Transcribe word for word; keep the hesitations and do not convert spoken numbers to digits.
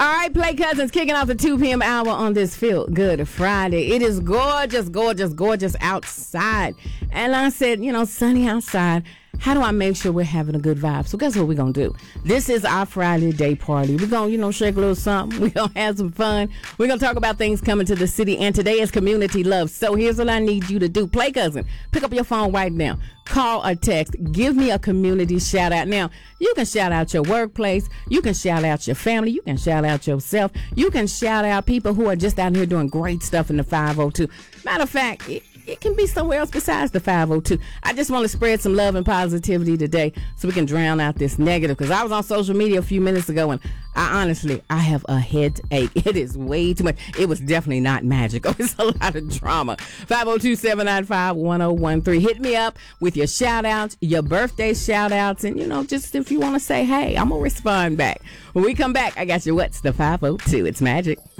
right, Play Cousins kicking off the two p.m. hour on this Feel Good Friday. It is gorgeous, gorgeous, gorgeous outside. And I said, you know, sunny outside. How do I make sure we're having a good vibe? So guess what we're going to do? This is our Friday day party. We're going to, you know, shake a little something. We're going to have some fun. We're going to talk about things coming to the city. And today is Community Love. So here's what I need you to do. Play Cousin, pick up your phone right now. Call or text. Give me a community shout out. Now, you can shout out your workplace. You can shout out your family. You can shout out yourself. You can shout out people who are just out here doing great stuff in the five oh two. Matter of fact, it, it can be somewhere else besides the five oh two. I just want to spread some love and positivity today so we can drown out this negative. Because I was on social media a few minutes ago and I honestly, I have a headache. It is way too much. It was definitely not magical. It's a lot of drama. five oh two, seven nine five, one oh one three. Hit me up with your shout outs, your birthday shout outs, and you know, just if you want to say, hey, I'm going to respond back. When we come back, I got you. What's the five oh two? It's magic.